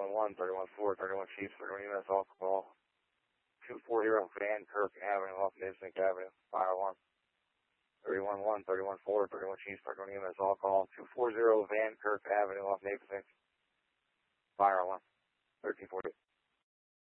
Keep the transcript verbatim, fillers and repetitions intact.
thirty-one one, thirty-one four, thirty-one Chiefs, thirty-one U S, all call. two forty Van Kirk Avenue off Nipsink Avenue, fire alarm. thirty-one one, thirty-one four, thirty-one Chiefs, thirty-one U S, all call. two forty Van Kirk Avenue off Nipsink, fire alarm. thirteen forty.